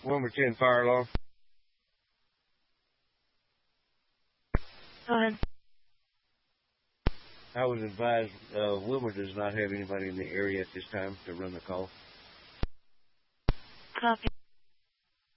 Wilmer 10 fire alarm. Go ahead. I was advised Wilmer does not have anybody in the area at this time to run the call. Copy.